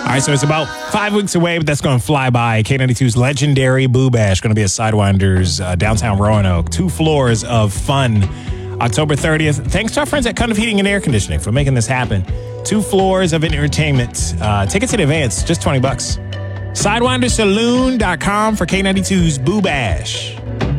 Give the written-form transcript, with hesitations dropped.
right, so it's about 5 weeks away, but that's going to fly by. K92's legendary Boo Bash going to be at Sidewinders, downtown Roanoke. 2 floors of fun. October 30th. Thanks to our friends at Cundiff Heating and Air Conditioning for making this happen. 2 floors of entertainment. Tickets in advance, just $20. Sidewindersaloon.com for K92's Boo Bash.